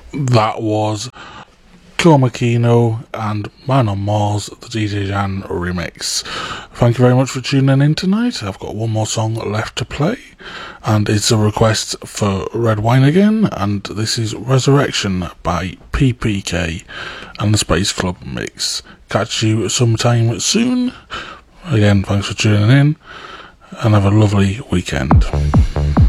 That was Komakino and Man on Mars, the DJ Jan remix. Thank you very much for tuning in tonight. I've got one more song left to play, and it's a request for Red Wine again, and this is Resurrection by PPK and the Space Club mix. Catch you sometime soon. Again, thanks for tuning in, and have a lovely weekend.